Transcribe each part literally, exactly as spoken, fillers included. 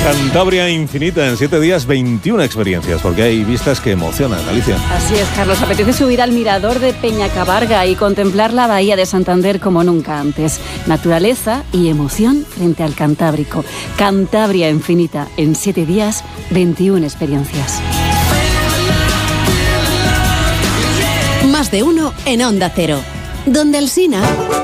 Cantabria infinita, en siete días, veintiuna experiencias, porque hay vistas que emocionan, Alicia. Así es, Carlos. Apetece subir al mirador de Peñacabarga y contemplar la bahía de Santander como nunca antes. Naturaleza y emoción frente al Cantábrico. Cantabria infinita, en siete días, veintiuna experiencias. Más de uno en Onda Cero. Donde Alsina.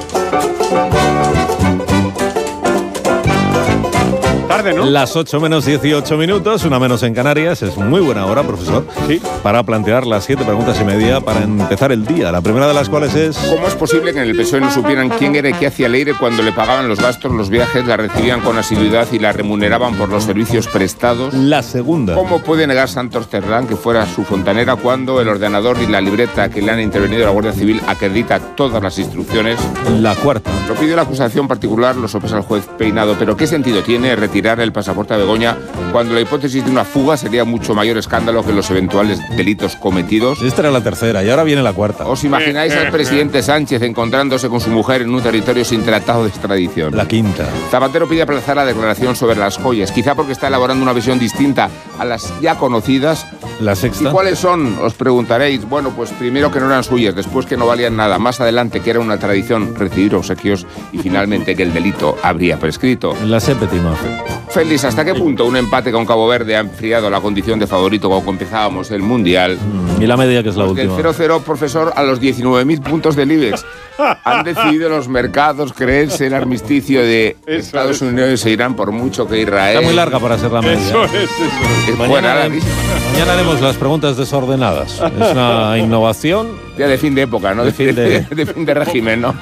Tarde, ¿no? Las ocho menos dieciocho minutos, una menos en Canarias. Es muy buena hora, profesor, sí, para plantear las siete preguntas y media para empezar el día. La primera de las cuales es... ¿Cómo es posible que en el P S O E no supieran quién era y qué hacía Leire cuando le pagaban los gastos, los viajes, la recibían con asiduidad y la remuneraban por los servicios prestados? La segunda. ¿Cómo puede negar Santos Cerdán que fuera su fontanera cuando el ordenador y la libreta que le han intervenido la Guardia Civil acredita todas las instrucciones? La cuarta. Lo pide la acusación particular, lo sopesa el juez Peinado, pero ¿qué sentido tiene retirar el pasaporte a Begoña cuando la hipótesis de una fuga sería mucho mayor escándalo que los eventuales delitos cometidos? Esta era la tercera y ahora viene la cuarta. ¿Os imagináis al presidente Sánchez encontrándose con su mujer en un territorio sin tratado de extradición? La quinta. Zapatero pide aplazar la declaración sobre las joyas, quizá porque está elaborando una visión distinta a las ya conocidas. La sexta. ¿Y cuáles son? Os preguntaréis. Bueno, pues primero que no eran suyas, después que no valían nada, más adelante que era una tradición recibir obsequios y finalmente que el delito habría prescrito. La séptima. Félix, ¿hasta qué punto un empate con Cabo Verde ha enfriado la condición de favorito cuando empezábamos el Mundial? Y la media, que es la Porque última. el cero cero, profesor, a los diecinueve mil puntos del IBEX. Han decidido los mercados creerse el armisticio de Eso Estados es. Unidos e Irán por mucho que Israel... Está muy larga para ser la media. Eso es, eso es. Es buena, larguísima. Mañana haremos las preguntas desordenadas. Es una innovación. Ya de fin de época, ¿no? De fin de, de, fin de régimen, ¿no?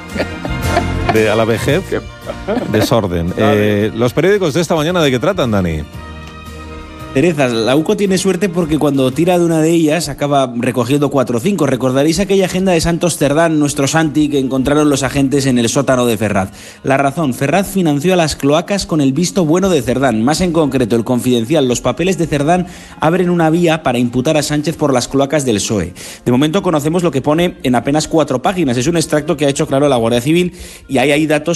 De a la vejez, desorden. Eh, los periódicos de esta mañana, ¿de qué tratan, Dani? Teresa, la U C O tiene suerte porque cuando tira de una de ellas acaba recogiendo cuatro o cinco. Recordaréis aquella agenda de Santos Cerdán, nuestro Santi, que encontraron los agentes en el sótano de Ferraz. La razón, Ferraz financió a las cloacas con el visto bueno de Cerdán. Más en concreto, el Confidencial. Los papeles de Cerdán abren una vía para imputar a Sánchez por las cloacas del P S O E. De momento conocemos lo que pone en apenas cuatro páginas. Es un extracto que ha hecho claro la Guardia Civil y ahí hay datos